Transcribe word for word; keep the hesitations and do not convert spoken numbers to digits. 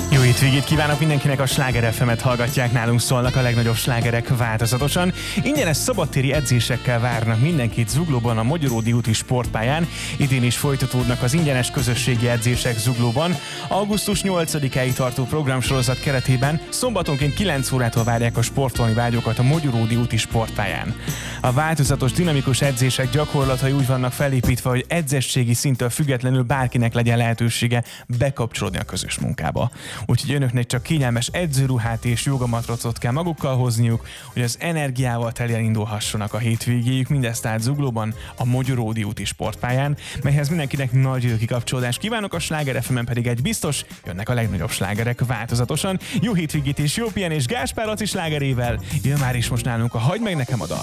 Jó hétvégét kívánok mindenkinek, a Sláger ef emet hallgatják, nálunk szólnak a legnagyobb slágerek változatosan. Ingyenes szabadtéri edzésekkel várnak mindenkit Zuglóban, a Mogyoródi úti sportpályán. Idén is folytatódnak az ingyenes közösségi edzések Zuglóban. augusztus nyolcadikáig tartó programsorozat keretében szombatonként kilenc órától várják a sportolni vágyókat a Mogyoródi úti sportpályán. A változatos, dinamikus edzések gyakorlatai úgy vannak felépítve, hogy edzességi szinttől függetlenül bárkinek legyen lehetősége bekapcsolódni a közös munkába. Úgyhogy önöknek csak kényelmes edzőruhát és jogamatracot kell magukkal hozniuk, hogy az energiával teljen indulhassanak a hétvégéjük, mindezt át Zuglóban, a Mogyoródi úti sportpályán, melyhez mindenkinek nagy kikapcsolódást kívánok, a Sláger ef emen pedig egy biztos, jönnek a legnagyobb slágerek változatosan. Jó hétvégét és jó pihenés Gáspár Laci slágerével, jön már is most nálunk a Hagyd meg nekem a dal.